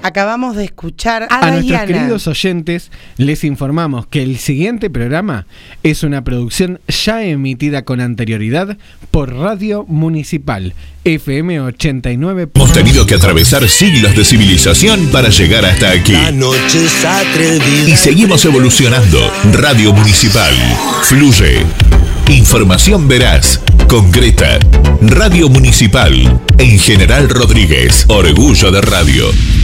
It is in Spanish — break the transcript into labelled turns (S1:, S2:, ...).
S1: Acabamos de escuchar
S2: a nuestros queridos oyentes, les informamos que el siguiente programa es una producción ya emitida con anterioridad por Radio Municipal FM 89.
S3: Hemos tenido que atravesar siglos de civilización para llegar hasta aquí. Y seguimos evolucionando. Radio Municipal. Fluye. Información veraz, concreta. Radio Municipal. En General Rodríguez. Orgullo de radio.